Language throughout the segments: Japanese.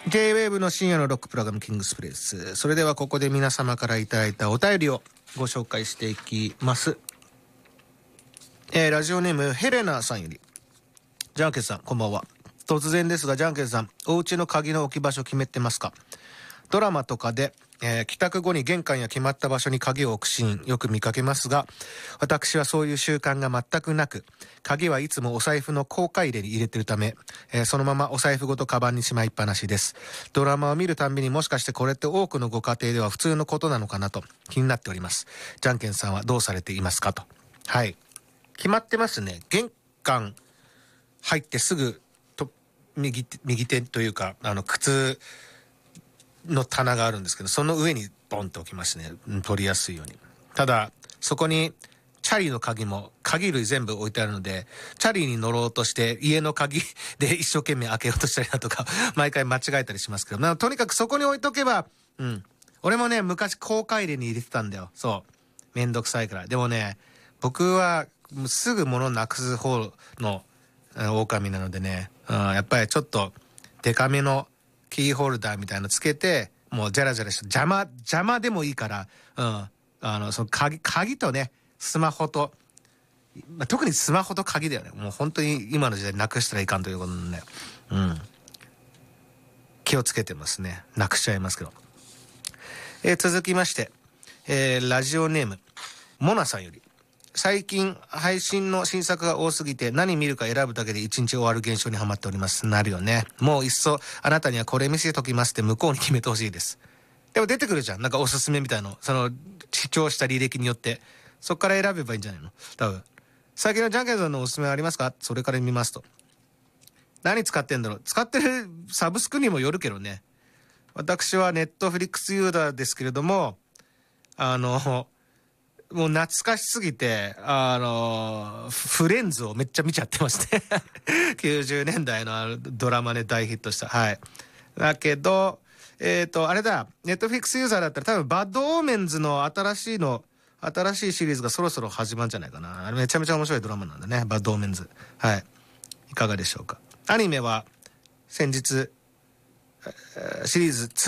J-WAVE の深夜のロックプログラムキングスプレス。それではここで皆様からいただいたお便りをご紹介していきます。ラジオネームヘレナさんより、ジャンケンさんこんばんは。突然ですがジャンケンさん、お家の鍵の置き場所決めてますか？ドラマとかで、帰宅後に玄関や決まった場所に鍵を置くシーンよく見かけますが、私はそういう習慣が全くなく、鍵はいつもお財布の交換入れに入れてるため、そのままお財布ごとカバンにしまいっぱなしです。ドラマを見るたんびにもしかしてこれって多くのご家庭では普通のことなのかなと気になっております。ジャンケンさんはどうされていますかと。はい、決まってますね。玄関入ってすぐと右手というか靴の棚があるんですけど、その上にボンと置きますね、取りやすいように。ただそこにチャリの鍵も鍵類全部置いてあるので、チャリに乗ろうとして家の鍵で一生懸命開けようとしたりだとか毎回間違えたりしますけど、とにかくそこに置いとけば、俺もね昔交換入れに入れてたんだよ。そうめんどくさいから。でもね、僕はすぐ物なくす方の狼なのでね、やっぱりちょっとデカめのキーホルダーみたいのつけて、もうジャラジャラして邪魔でもいいから、その鍵とね、スマホと、特にスマホと鍵だよね。もう本当に今の時代なくしたらいかんということなんで、気をつけてますね。なくしちゃいますけど。続きまして、ラジオネームモナさんより、最近配信の新作が多すぎて何見るか選ぶだけで一日終わる現象にハマっております。なるよね。もういっそあなたにはこれ見せときますって向こうに決めてほしいです。でも出てくるじゃん、なんかおすすめみたいの、その視聴した履歴によってそっから選べばいいんじゃないの。多分最近のジャンケンさんのおすすめありますか？それから見ますと。何使ってんだろう。使ってるサブスクにもよるけどね。私はネットフリックスユーザーですけれども、もう懐かしすぎて、フレンズをめっちゃ見ちゃってまして90年代のドラマで大ヒットした。はい。だけど、あれだ、ネットフリックスユーザーだったら多分バッドオーメンズの新しいシリーズがそろそろ始まるんじゃないかな。あれめちゃめちゃ面白いドラマなんだね、バッドオーメンズ。はい。いかがでしょうか。アニメは先日、シリーズ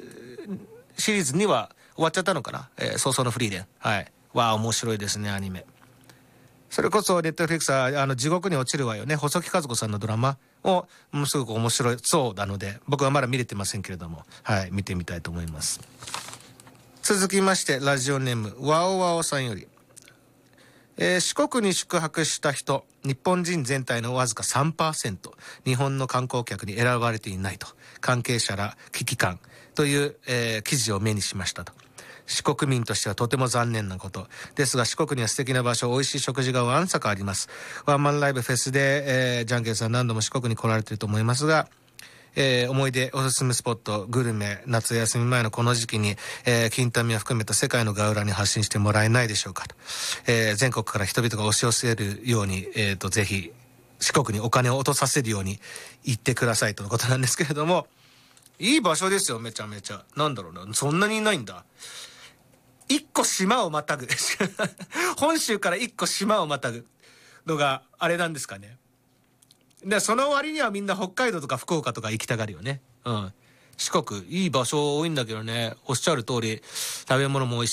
2は終わっちゃったのかな。早々のフリーで。はい。面白いですね、アニメ。それこそネットフリックスは地獄に落ちるわよね、細木数子さんのドラマをすごく面白いそうなので、僕はまだ見れてませんけれども、はい、見てみたいと思います。続きましてラジオネームワオワオさんより、四国に宿泊した人、日本人全体のわずか 3%、 日本の観光客に選ばれていないと関係者ら危機感という、記事を目にしましたと。四国民としてはとても残念なことですが、四国には素敵な場所、美味しい食事がわんさかあります。ワンマンライブフェスで、ジャンケンさん何度も四国に来られていると思いますが、思い出おすすめスポット、グルメ、夏休み前のこの時期に、金民を含めた世界のガウラに発信してもらえないでしょうかと、全国から人々が押し寄せるように、ぜひ四国にお金を落とさせるように言ってくださいとのことなんですけれども、いい場所ですよ、めちゃめちゃ。なんだろうな、そんなにいないんだ。一個島をまたぐ本州から一個島をまたぐのがあれなんですかね。でその割にはみんな北海道とか福岡とか行きたがるよね。四国いい場所多いんだけどね、おっしゃる通り食べ物も美味しい